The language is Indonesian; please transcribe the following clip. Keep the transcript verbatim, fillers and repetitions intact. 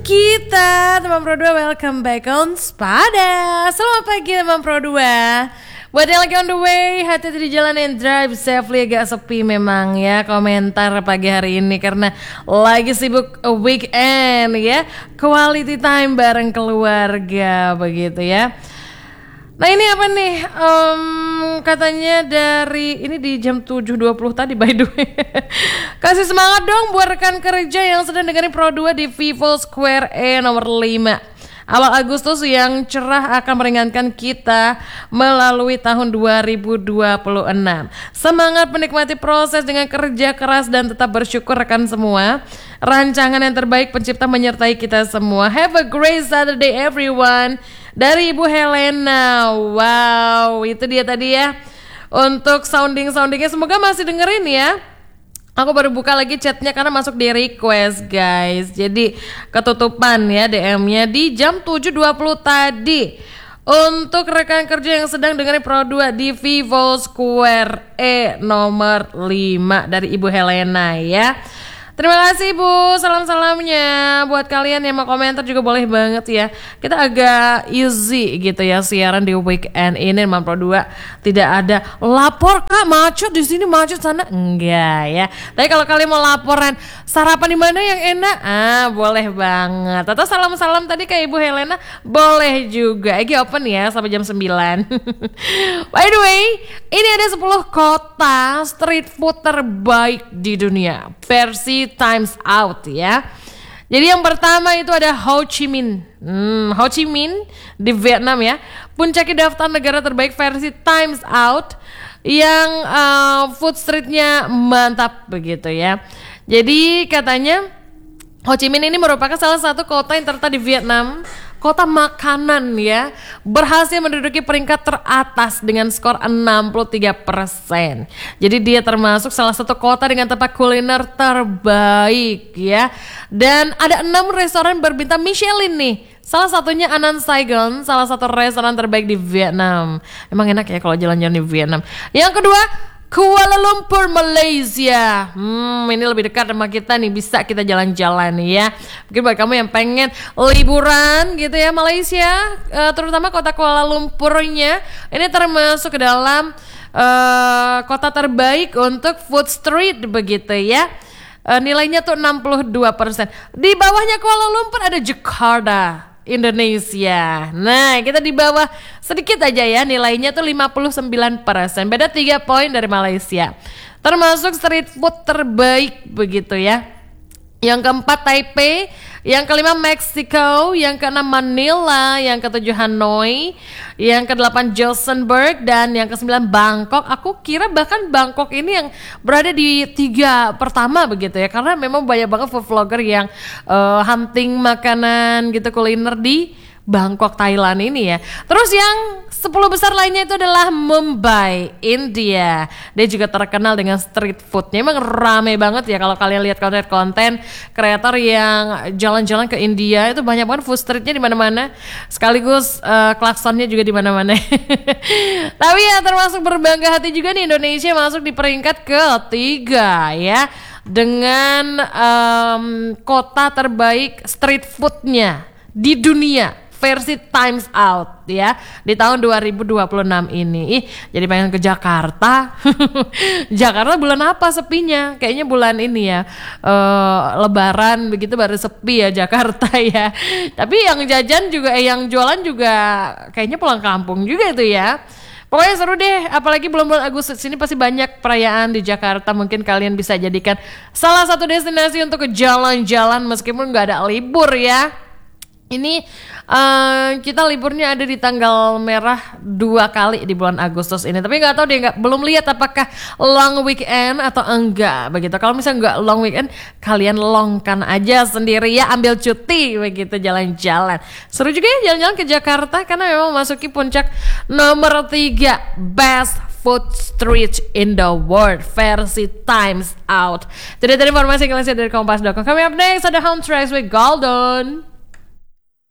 kita teman Pro dua, welcome back on Spada. Selamat pagi teman Pro dua. Buat yang lagi on the way, hati-hati di jalan and drive safely. Agak sepi memang ya komentar pagi hari ini karena lagi sibuk weekend ya, quality time bareng keluarga begitu ya. Nah ini apa nih, um, katanya dari, ini di jam tujuh dua puluh tadi by the way. Kasih semangat dong buat rekan kerja yang sedang dengerin Pro dua di Vivo Square E nomor lima. Awal Agustus yang cerah akan meringankan kita melalui tahun dua ribu dua puluh enam. Semangat menikmati proses dengan kerja keras dan tetap bersyukur rekan semua. Rancangan yang terbaik pencipta menyertai kita semua. Have a great Saturday everyone. Dari Ibu Helena. Wow, itu dia tadi ya untuk sounding-soundingnya. Semoga masih dengerin ya. Aku baru buka lagi chatnya karena masuk di request guys. Jadi ketutupan ya D M-nya di jam tujuh dua puluh tadi. Untuk rekan kerja yang sedang dengerin Pro dua di Vivo Square E nomor lima dari Ibu Helena ya. Terima kasih Bu, salam-salamnya. Buat kalian yang mau komentar juga boleh banget ya. Kita agak easy gitu ya siaran di weekend ini teman Pro dua. Tidak ada lapor Kak macet di sini, macet sana, enggak ya. Tapi kalau kalian mau laporan sarapan di mana yang enak, ah boleh banget. Atau salam-salam tadi ke Ibu Helena boleh juga. Egi open ya sampai jam sembilan. By the way, ini ada sepuluh kota street food terbaik di dunia versi Times Out ya. Jadi yang pertama itu ada Ho Chi Minh. Hmm, Ho Chi Minh di Vietnam ya. Puncaki daftar negara terbaik versi Times Out yang uh, food streetnya mantap begitu ya. Jadi katanya Ho Chi Minh ini merupakan salah satu kota yang terletak di Vietnam, kota makanan ya, berhasil menduduki peringkat teratas dengan skor enam puluh tiga persen. Jadi dia termasuk salah satu kota dengan tempat kuliner terbaik ya. Dan ada enam restoran berbintang Michelin nih. Salah satunya Anand Saigon, salah satu restoran terbaik di Vietnam. Emang enak ya kalau jalan-jalan di Vietnam. Yang kedua, Kuala Lumpur, Malaysia. Hmm, ini lebih dekat sama kita nih, bisa kita jalan-jalan ya. Mungkin buat kamu yang pengen liburan gitu ya, Malaysia, uh, terutama kota Kuala Lumpurnya, ini termasuk ke dalam uh, kota terbaik untuk food street begitu ya. Uh, nilainya tuh enam puluh dua persen. Di bawahnya Kuala Lumpur ada Jakarta, Indonesia. Nah, kita di bawah sedikit aja ya, nilainya tuh lima puluh sembilan persen. Beda tiga poin dari Malaysia. Termasuk street food terbaik begitu ya. Yang keempat Taipei, yang kelima Meksiko, yang keenam Manila, yang ketujuh Hanoi, yang kedelapan Johannesburg, dan yang kesembilan Bangkok. Aku kira bahkan Bangkok ini yang berada di tiga pertama begitu ya, karena memang banyak banget food vlogger yang uh, hunting makanan gitu, kuliner di Bangkok, Thailand ini ya. Terus yang sepuluh besar lainnya itu adalah Mumbai, India. Dia juga terkenal dengan street foodnya. Emang rame banget ya kalau kalian lihat konten-konten kreator yang jalan-jalan ke India, itu banyak banget food streetnya di mana-mana. Sekaligus uh, klaksonnya juga di mana-mana. Tapi ya termasuk berbangga hati juga nih, Indonesia masuk di peringkat ketiga ya, dengan um, kota terbaik street foodnya di dunia versi Times Out ya di tahun dua ribu dua puluh enam ini. Ih, jadi pengen ke Jakarta. Jakarta bulan apa sepinya? Kayaknya bulan ini ya, uh, Lebaran begitu baru sepi ya Jakarta ya. Tapi yang jajan juga, eh, yang jualan juga kayaknya pulang kampung juga itu ya. Pokoknya seru deh, apalagi bulan-bulan Agustus ini pasti banyak perayaan di Jakarta. Mungkin kalian bisa jadikan salah satu destinasi untuk ke jalan-jalan meskipun nggak ada libur ya. Ini uh, kita liburnya ada di tanggal merah dua kali di bulan Agustus ini. Tapi nggak tahu deh, nggak belum lihat apakah long weekend atau enggak begitu. Kalau misalnya nggak long weekend, kalian longkan aja sendiri ya, ambil cuti begitu, jalan-jalan. Seru juga ya jalan-jalan ke Jakarta karena memang masuki puncak nomor tiga best food street in the world versi Times Out. Jadi dari informasi yang kalian lihat dari kompas dot com. Kami up next ada Home Tracks with Golden.